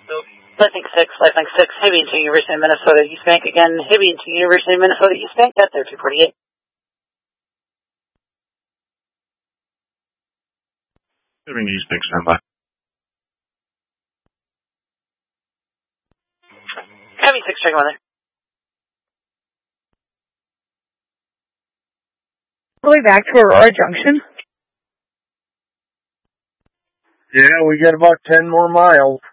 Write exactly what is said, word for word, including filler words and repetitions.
Blessing six, Blessing six, heavy into University of Minnesota, East Bank again, heavy into University of Minnesota, East Bank, that's there, two forty-eight. Heavy East Bank, standby. Heavy six, check weather. Really back to Aurora Junction? Yeah, we got about ten more miles.